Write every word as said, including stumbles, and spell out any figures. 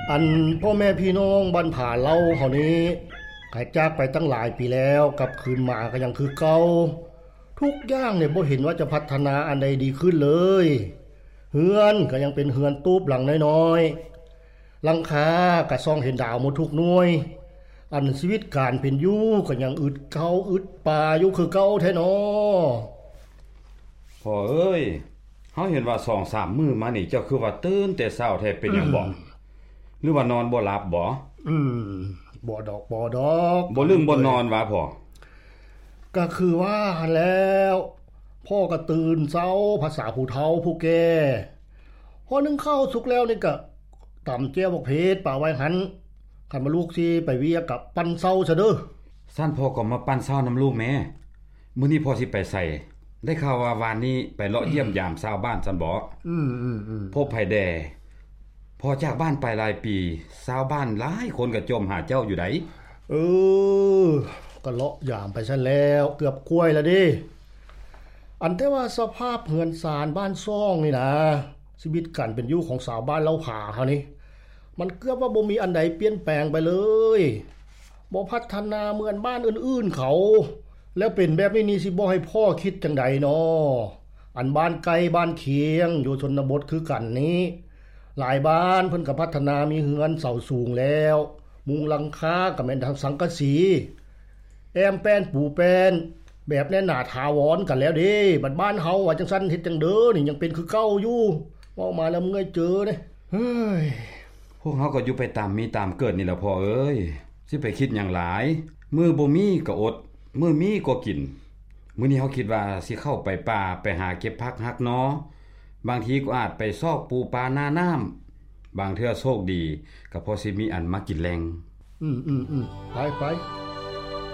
อันพ่อแม่พี่น้องบ้านผ่าเล่าเฮานี้หายจากไปตั้งหลายปีแล้วกลับคืนมาก็ยังคือเก่าทุกอย่างเนี่ยบ่เห็นว่าจะพัฒนาอันใดดีขึ้นเลยเฮือนก็ยังเป็นเฮือนตูบหลังน้อยๆหลังคาก็ซ่องเห็นดาวหมดทุกหน่วยอันชีวิตการเป็นอยู่ก็ยังอึดเก่าอึดป่าอยู่คือเก่าแท้น้อพ่อเอ้ยเฮาเห็นว่า สองสาม มื้อมานี่เจ้าคือว่าตื่นแต่เช้าแท้เป็นหยังบ่หรือว่านอนบ่หลับบ่อืมบ่ดอกบ่ดอกบ่ลืมบ่นอนว่าพ่อก็คือว่าแล้วพ่อก็ตื่นเช้าภาษาผู้เฒ่าผู้แก่พอนึ่งข้าวสุกแล้วนี่ก็ตำแจ่วบักเพชรป่าไว้หันคันมาลูกสิไปเวียกับปั้นเช้าซะเด้อซั่นพ่อก็มาปั้นเช้านำลูกแม่มื้อนี้พ่อสิไปไสได้ข่าวว่าวานนี้ไปเลาะเยี่ยมยามชาวบ้านซั่นบ่อืมๆๆพบไผแดพอจากบ้านไปหลายปีชาวบ้านหลายคนก็จมหาเจ้าอยู่ไดเออก็เลาะยามไปซั่นแล้วเกือบกล้วยแล้วดิอันแต่ว่าสภาพเฮือนศาลบ้านซ่องนี่นะชีวิตการเป็นอยู่ของชาวบ้านเล่าผาเฮานี่มันเกือบว่าบ่มีอันใดเปลี่ยนแปลงไปเลยบ่พัฒนาเหมือนบ้านอื่นๆเขาแล้วเป็นแบบนี้นี่สิบ่ให้พ่อคิดจังใดน้ออันบ้านไกลบ้านเคียงอยู่ชนบทคือกันนี้หลายบ้านเพิ่นก็พัฒนามีเฮือนเสาสูงแล้วมุงหลังคาก็แม่นทางสังกะสีแอมแป้นปูแป้นแบบแน่หน้าถาวรกันแล้วเด้บัดบ้านเฮาว่าจังซั่นเฮ็ดจังเด้อนี่ยังเป็นคือเก่าอยู่เว้ามาแล้วเมื่อยเจอเด้เฮ้ยพวกเฮาก็อยู่ไปตามมีตามเกิดนี่ล่ะพ่อเอ้ยสิไปคิดหยังหลายมื้อบ่มีก็อดมื้อมีก็กินมื้อนี้เฮาคิดว่าสิเข้าไปป่าไปหาเก็บผักหักนอบางทีก็อาจไปซอกปูปลาหน้าน้ำบางเทื่อโชคดีก็พอสิมีอันมากินแลงอืมๆๆไปๆ